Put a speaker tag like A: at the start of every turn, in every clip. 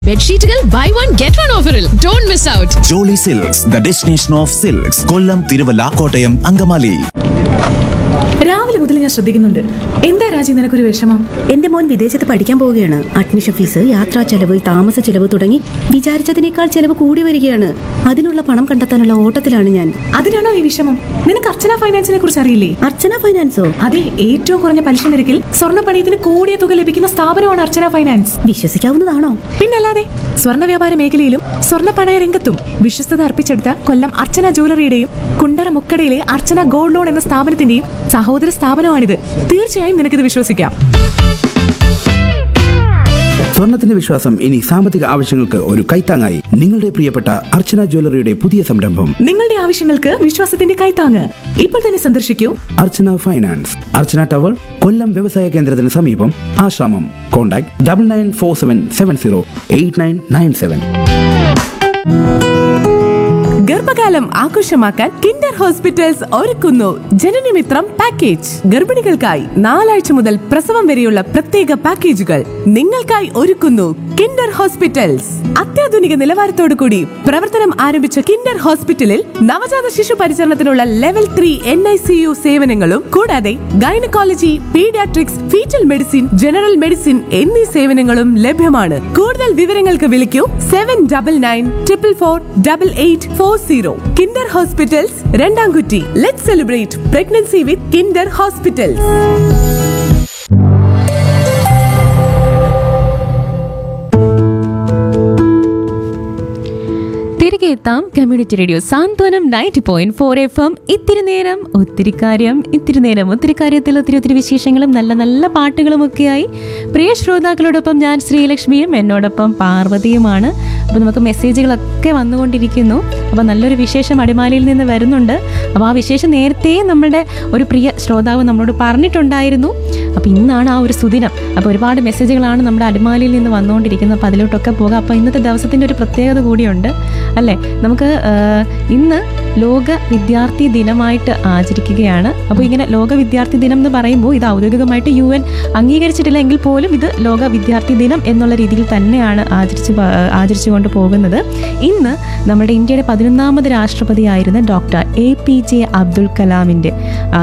A: ബെഡ്ഷീറ്റുകൾ by one get one ഓഫറിൽ. Don't miss out.
B: Jolly silks, the destination of silks. കൊല്ലം, തിരുവല്ല, കോട്ടയം, അങ്കമാലി.
C: രാവിലെ മുതൽ ഞാൻ ശ്രദ്ധിക്കുന്നുണ്ട്. എന്താ രാജി നിനക്കൊരു വിഷമം?
D: എന്റെ മോൻ വിദേശത്ത് പഠിക്കാൻ പോവുകയാണ്. അഡ്മിഷൻ ഫീസ്, യാത്രാ ചെലവ്, താമസ ചെലവ് തുടങ്ങി വിചാരിച്ചതിനേക്കാൾ ചെലവ് കൂടി വരികയാണ്. അതിനുള്ള പണം കണ്ടെത്താനുള്ള ഓട്ടത്തിലാണ് ഞാൻ.
C: അതിനാണോ ഈ വിഷമം? നിനക്ക് അർച്ചന ഫൈനാൻസിനെ കുറിച്ച് അറിയില്ലേ?
D: അർച്ചന ഫൈനാൻസോ?
C: അതെ, ഏറ്റവും കുറഞ്ഞ പലിശ നിരക്കിൽ സ്വർണ്ണ പണയത്തിന് കൂടിയ തുക ലഭിക്കുന്ന സ്ഥാപനമാണ് അർച്ചന ഫൈനാൻസ്.
D: വിശ്വസിക്കാവുന്നതാണോ?
C: പിന്നല്ലാതെ, സ്വർണ്ണ വ്യാപാര മേഖലയിലും സ്വർണ്ണ പണയ രംഗത്തും വിശ്വസ്തത അർപ്പിച്ചെടുത്ത കൊല്ലം അർച്ചന ജ്വല്ലറിയുടെയും കുണ്ടറ മുക്കടയിലെ അർച്ചന ഗോൾഡ് ലോൺ എന്ന സ്ഥാപനത്തിന്റെയും സഹോദര സ്ഥാപനമാണിത്. തീർച്ചയായും നിനക്കിത് വിശ്വസിക്കാം.
E: സ്വർണത്തിന്റെ വിശ്വാസം ഇനി സാമ്പത്തിക ആവശ്യങ്ങൾക്ക് ഒരു കൈത്താങ്ങായി. നിങ്ങളുടെ പ്രിയപ്പെട്ട അർച്ചന ജ്വല്ലറിയുടെ പുതിയ സംരംഭം.
C: നിങ്ങളുടെ ആവശ്യങ്ങൾക്ക് വിശ്വാസത്തിന്റെ കൈത്താങ്ങ്. ഇപ്പോൾ തന്നെ സന്ദർശിക്കൂ
E: അർച്ചന ഫൈനാൻസ്, അർച്ചന ടവർ, കൊല്ലം വ്യവസായ കേന്ദ്രത്തിന് സമീപം, ആശ്രമം. കോൺടാക്ട് 9947708997.
C: ഗർഭകാലം ആഘോഷമാക്കാൻ കിൻഡർ ഹോസ്പിറ്റൽസ് ഒരുക്കുന്നു ജനനമിത്രം പാക്കേജ്. ഗർഭിണികൾക്കായി 4 ആഴ്ച മുതൽ പ്രസവം വരെയുള്ള പ്രത്യേക പാക്കേജുകൾ നിങ്ങൾക്കായി ഒരുക്കുന്നു കിൻഡർ ഹോസ്പിറ്റൽസ്. അത്യാധുനിക നിലവാരത്തോടു കൂടി പ്രവർത്തനം ആരംഭിച്ച കിൻഡർ ഹോസ്പിറ്റലിൽ നവജാത ശിശു പരിചരണത്തിനുള്ള ലെവൽ 3 NICU സേവനങ്ങളും കൂടാതെ gynaecology, paediatrics, fetal medicine, general medicine എന്നീ സേവനങ്ങളും ലഭ്യമാണ്. കൂടുതൽ വിവരങ്ങൾക്ക് വിളിക്കൂ 7999448840. Kinder hospitals, രണ്ടാംകുറ്റി. Let's celebrate pregnancy with Kinder hospitals.
F: തിരികെ എത്താം കമ്മ്യൂണിറ്റി റേഡിയോ സാന്ത്വനം 90.4 FM. ഇത്തിരി നേരം ഒത്തിരി കാര്യം, ഇത്തിരി നേരം ഒത്തിരി കാര്യത്തിൽ ഒത്തിരി വിശേഷങ്ങളും നല്ല നല്ല പാട്ടുകളും ഒക്കെയായി പ്രിയ ശ്രോതാക്കളോടൊപ്പം ഞാൻ ശ്രീലക്ഷ്മിയും എന്നോടൊപ്പം പാർവതിയുമാണ്. അപ്പോൾ നമുക്ക് മെസ്സേജുകളൊക്കെ വന്നുകൊണ്ടിരിക്കുന്നു. അപ്പോൾ നല്ലൊരു വിശേഷം അടിമാലിയിൽ നിന്ന് വരുന്നുണ്ട്. അപ്പോൾ ആ വിശേഷം നേരത്തെ നമ്മുടെ ഒരു പ്രിയ ശ്രോതാവ് നമ്മളോട് പറഞ്ഞിട്ടുണ്ടായിരുന്നു. അപ്പോൾ ഇന്നാണ് ആ ഒരു സുദിനം. അപ്പോൾ ഒരുപാട് മെസ്സേജുകളാണ് നമ്മുടെ അടിമാലിയിൽ നിന്ന് വന്നുകൊണ്ടിരിക്കുന്നത്. അപ്പോൾ അതിലോട്ടൊക്കെ പോകാം. അപ്പോൾ ഇന്നത്തെ ദിവസത്തിൻ്റെ ഒരു പ്രത്യേകത കൂടിയുണ്ട് അല്ലേ? നമുക്ക് ഇന്ന് ലോക വിദ്യാർത്ഥി ദിനമായിട്ട് ആചരിക്കുകയാണ്. അപ്പോൾ ഇങ്ങനെ ലോക വിദ്യാർത്ഥി ദിനം എന്ന് പറയുമ്പോൾ ഇത് ഔദ്യോഗികമായിട്ട് UN അംഗീകരിച്ചിട്ടില്ല എങ്കിൽ പോലും ഇത് ലോക വിദ്യാർത്ഥി ദിനം എന്നുള്ള രീതിയിൽ തന്നെയാണ് ആചരിച്ചുകൊണ്ട് പോകുന്നത്. ഇന്ന് നമ്മുടെ ഇന്ത്യയുടെ 11ാമത് രാഷ്ട്രപതിയായിരുന്ന ഡോക്ടർ APJ അബ്ദുൽ കലാമിൻ്റെ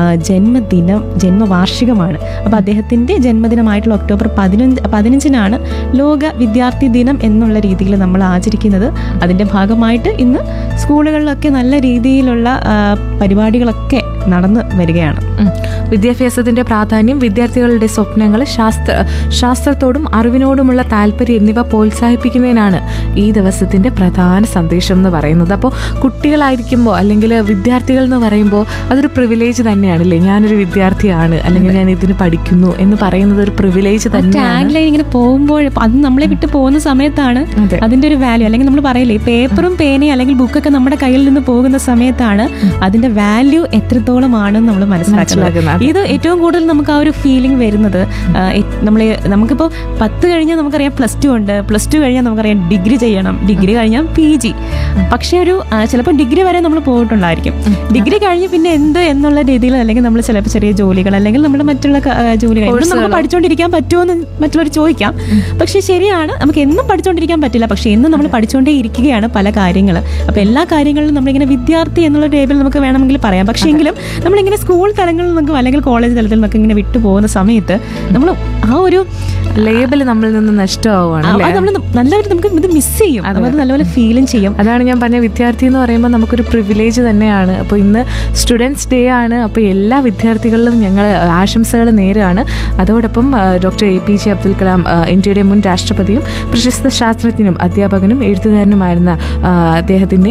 F: ജന്മവാർഷികമാണ്. അപ്പോൾ അദ്ദേഹത്തിൻ്റെ ജന്മദിനമായിട്ടുള്ള ഒക്ടോബർ 15-നാണ് ലോക വിദ്യാർത്ഥി ദിനം എന്നുള്ള രീതിയിൽ നമ്മൾ ആചരിക്കുന്നത്. അതിൻ്റെ ഭാഗമായിട്ട് ഇന്ന് സ്കൂളുകളിലൊക്കെ നല്ല രീതിയിലുള്ള പരിപാടികളൊക്കെ നടന്നു വരികയാണ്.
G: വിദ്യാഭ്യാസത്തിന്റെ പ്രാധാന്യം, വിദ്യാർത്ഥികളുടെ സ്വപ്നങ്ങൾ, ശാസ്ത്രത്തോടും അറിവിനോടുമുള്ള താല്പര്യം എന്നിവ പ്രോത്സാഹിപ്പിക്കുന്നതിനാണ് ഈ ദിവസത്തിന്റെ പ്രധാന സന്ദേശം എന്ന് പറയുന്നത്. അപ്പോൾ കുട്ടികളായിരിക്കുമ്പോൾ അല്ലെങ്കിൽ വിദ്യാർത്ഥികൾ എന്ന് പറയുമ്പോൾ അതൊരു പ്രിവിലേജ് തന്നെയാണല്ലേ. ഞാനൊരു വിദ്യാർത്ഥിയാണ് അല്ലെങ്കിൽ ഞാൻ ഇതിന് പഠിക്കുന്നു എന്ന് പറയുന്നത് ഒരു പ്രിവിലേജ് തന്നെയാണ്.
F: ഇങ്ങനെ പോകുമ്പോൾ അത് നമ്മളെ വിട്ട് പോകുന്ന സമയത്താണ് അതിന്റെ ഒരു വാല്യൂ. അല്ലെങ്കിൽ നമ്മൾ പറയില്ലേ, പേപ്പറും പേനയും അല്ലെങ്കിൽ ബുക്കൊക്കെ നമ്മുടെ കയ്യിൽ നിന്ന് പോകുന്ന സമയത്താണ് അതിന്റെ വാല്യൂ എത്രത്തോളം ആണെന്ന് നമ്മൾ മനസ്സിലാക്കുന്നത്. ഇത് ഏറ്റവും കൂടുതൽ നമുക്ക് ആ ഒരു ഫീലിംഗ് വരുന്നത് നമുക്കിപ്പോൾ 10 കഴിഞ്ഞാൽ നമുക്കറിയാം +2 ഉണ്ട്, +2 കഴിഞ്ഞാൽ നമുക്കറിയാം ഡിഗ്രി ചെയ്യണം, ഡിഗ്രി കഴിഞ്ഞാൽ PG. പക്ഷേ ഒരു ചിലപ്പോൾ ഡിഗ്രി വരെ നമ്മൾ പോയിട്ടുണ്ടായിരിക്കും. ഡിഗ്രി കഴിഞ്ഞ് പിന്നെ എന്ത് എന്നുള്ള രീതിയിൽ അല്ലെങ്കിൽ നമ്മൾ ചിലപ്പോൾ ചെറിയ ജോലികൾ അല്ലെങ്കിൽ നമ്മുടെ മറ്റുള്ള ജോലികൾ നമുക്ക് പഠിച്ചുകൊണ്ടിരിക്കാൻ പറ്റുമോ എന്ന് മറ്റുള്ളവർ ചോദിക്കാം. പക്ഷേ ശരിയാണ്, നമുക്ക് എന്നും പഠിച്ചുകൊണ്ടിരിക്കാൻ പറ്റില്ല. പക്ഷേ എന്നും നമ്മൾ പഠിച്ചുകൊണ്ടേ ഇരിക്കുകയാണ് പല കാര്യങ്ങൾ. അപ്പോൾ എല്ലാ കാര്യങ്ങളിലും നമ്മളിങ്ങനെ വിദ്യാർത്ഥി എന്നുള്ള ടേബിൾ നമുക്ക് വേണമെങ്കിൽ പറയാം. പക്ഷേ എങ്കിലും നമ്മളിങ്ങനെ സ്കൂൾ തലങ്ങളിൽ നിന്നും അല്ലെങ്കിൽ കോളേജ് തലത്തിൽ നിന്നൊക്കെ ഇങ്ങനെ വിട്ടു പോകുന്ന സമയത്ത് നമ്മൾ ആ ഒരു
G: ലേബൽ നമ്മളിൽ നിന്ന് നഷ്ടമാവുകയാണ്.
F: നമ്മൾ നല്ലൊരു നമുക്ക് ഇത് മിസ് ചെയ്യും, അത് നല്ലപോലെ ഫീലും ചെയ്യും.
G: അതാണ് ഞാൻ പറഞ്ഞ വിദ്യാർത്ഥി എന്ന് പറയുമ്പോൾ നമുക്കൊരു പ്രിവിലേജ് തന്നെയാണ്. അപ്പോൾ ഇന്ന് സ്റ്റുഡൻസ് ഡേ ആണ്. അപ്പോൾ എല്ലാ വിദ്യാർത്ഥികളിലും ഞങ്ങൾ ആശംസകൾ നേരുകയാണ്. അതോടൊപ്പം ഡോക്ടർ APJ അബ്ദുൽ കലാം ഇന്ത്യയുടെ മുൻ രാഷ്ട്രപതിയും പ്രശസ്ത ശാസ്ത്രജ്ഞനും അധ്യാപകനും എഴുത്തുകാരനുമായിരുന്ന അദ്ദേഹത്തിൻ്റെ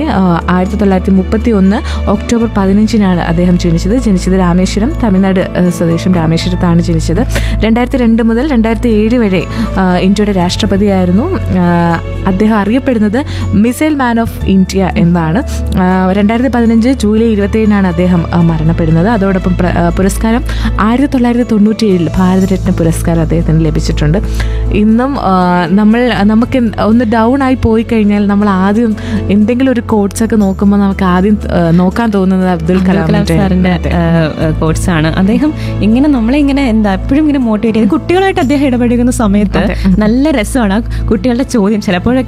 G: 1931 ഒക്ടോബർ 15-നാണ് അദ്ദേഹം ജനിച്ചത് രാമേശ്വരം, തമിഴ്നാട് സ്വദേശം രാമേശ്വരത്താണ് ജനിച്ചത്. 2002 മുതൽ 2007 വരെ ഇന്ത്യയുടെ രാഷ്ട്രപതിയായിരുന്നു. അദ്ദേഹം അറിയപ്പെടുന്നത് മിസൈൽ മാൻ ഓഫ് ഇന്ത്യ എന്നാണ്. 2015 ജൂലൈ 27-നാണ് അദ്ദേഹം മരണപ്പെടുന്നത്. അതോടൊപ്പം പുരസ്കാരം 1997 ഭാരതരത്ന പുരസ്കാരം അദ്ദേഹത്തിന് ലഭിച്ചിട്ടുണ്ട്. ഇന്നും നമുക്ക് ഒന്ന് ഡൗൺ ആയി പോയി കഴിഞ്ഞാൽ നമ്മൾ ആദ്യം എന്തെങ്കിലും ഒരു കോഴ്സ് കോട്സ് ഒക്കെ നോക്കുമ്പോൾ നമുക്ക് ആദ്യം നോക്കാൻ തോന്നുന്നത് അബ്ദുൽ കലാം
F: സാറിന്റെ കോഴ്സ് ആണ്. അദ്ദേഹം ഇങ്ങനെ നമ്മളെ ഇങ്ങനെ എപ്പോഴും ഇങ്ങനെ മോട്ടിവേറ്റ് ചെയ്ത് കുട്ടികളായിട്ട് അദ്ദേഹം ഇടപെടുന്ന സമയത്ത് നല്ല രസമാണ്. കുട്ടികളുടെ ചോദ്യം ചിലപ്പോഴൊക്കെ